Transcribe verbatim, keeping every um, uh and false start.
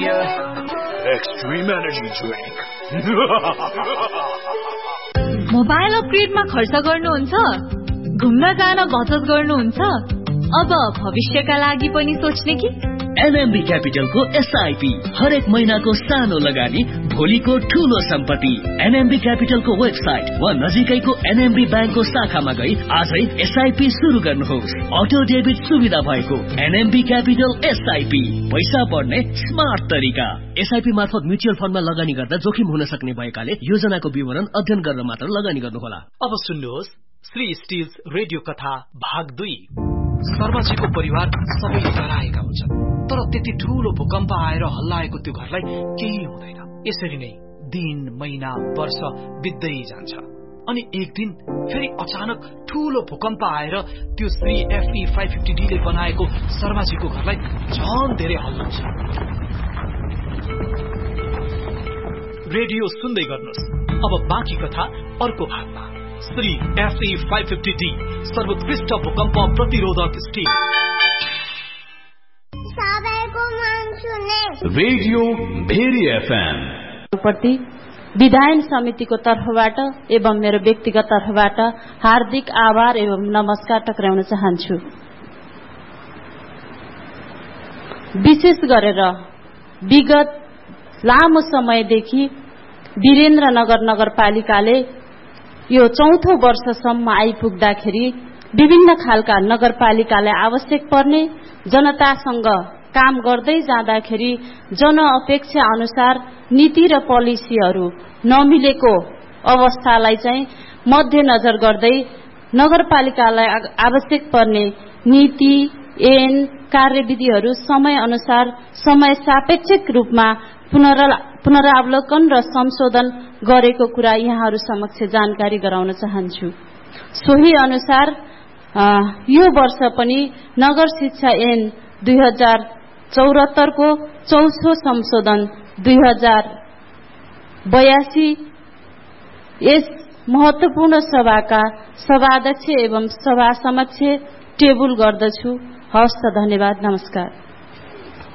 Extreme energy drink. Mobile अपग्रेडमा खर्च गर्नुहुन्छ? घुम्न जान बचत गर्नुहुन्छ? अब भविष्यका लागि पनि सोच्ने कि? एनएमबी क्यापिटलको एसआईपी हरेक महिनाको सानो लगानी भोलिको ठूलो सम्पत्ति। एनएमबी क्यापिटलको वेबसाइट वा नजिकैको एनएमबी ब्याङ्कको शाखामा गई आजै एसआईपी सुरु गर्नुहोस्। अटो डेबिट सुविधा भएको एनएमबी क्यापिटल एसआईपी, पैसा पर्ने स्मार्ट तरिका। एसआईपी मार्फत म्युचुअल फन्डमा लगानी गर्दा जोखिम हुन सक्ने भएकाले योजनाको विवरण अध्ययन गरेर मात्र लगानी गर्नुहोला। अब सुन्नुहोस् श्री स्टिल्स रेडियो कथा भाग दुई। शर्माजीको परिवार सबैले डराएका हुन्छन्, तर त्यति ठूलो भूकम्प आएर हल्लाएको त्यो घरलाई केही हुँदैन। यसरी नै दिन महिना वर्ष बित्दै जान्छ अनि एक दिन फेरि अचानक ठूलो भूकम्प आएर त्यो Shri FE five fifty D ले बनाएको शर्माजीको घरलाई झन धेरै हल्लाउँछ। रेडियो सुन्दै गर्नुहोस्। अब बाँकी कथा अर्को भागमा। Shri FE five fifty D सर्वोत्कृष्ट भूकम्प प्रतिरोधक स्टिल। रेडियो भेरी एफएम प्रति विधायन समितिको तर्फबाट एवं मेरो व्यक्तिगत तर्फबाट हार्दिक आभार एवं नमस्कार टक्राउन चाहन्छु। विशेष गरेर विगत लामो समयदेखि वीरेन्द्रनगर नगरपालिकाले यो चौथो वर्षसम्म आइपुग्दाखेरि विभिन्न खालका नगरपालिकालाई आवश्यक पर्ने जनतासँग काम गर्दै जाँदाखेरि जनअपेक्षा अनुसार नीति र पोलिसीहरू नमिलेको अवस्थालाई चाहिँ मध्यनजर गर्दै नगरपालिकालाई आवश्यक पर्ने नीति ऐन कार्यविधिहरू समय अनुसार समय सापेक्षिक रूपमा पुनरावलोकन र संशोधन गरेको कुरा यहाँहरू समक्ष जानकारी गराउन चाहन्छु। सोही अनुसार यो वर्ष पनि नगर शिक्षा ऐन दुई हजार चौहत्तर को चौथो संशोधन दुई हजार बयासी यस महत्वपूर्ण सभाका सभाध्यक्ष एवं सभा समक्ष टेबुल गर्दछु। हस्त, धन्यवाद, नमस्कार।